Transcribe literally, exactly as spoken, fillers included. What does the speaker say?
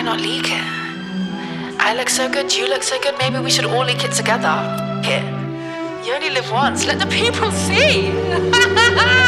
not leak it? I look so good, you look so good, maybe we should all leak it together. Here. You only live once, let the people see.